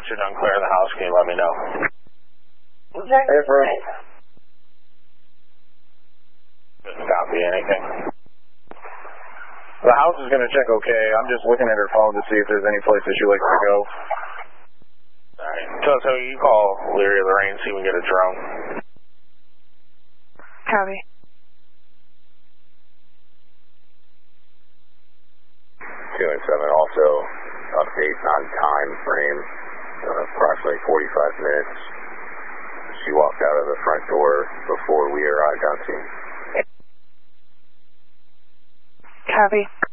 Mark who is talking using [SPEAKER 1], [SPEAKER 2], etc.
[SPEAKER 1] Once you're done clearing the house, can you let me know?
[SPEAKER 2] Hey, bro.
[SPEAKER 1] Copy anything. The house is going to check okay. I'm just looking at her phone to see if there's any place that she likes to go. Alright. So you call Leary or Lorraine, see if we can get a drone.
[SPEAKER 3] Copy.
[SPEAKER 4] 2 and 7 also update on time frame, approximately 45 minutes. She walked out of the front door before we arrived on scene.
[SPEAKER 3] Copy.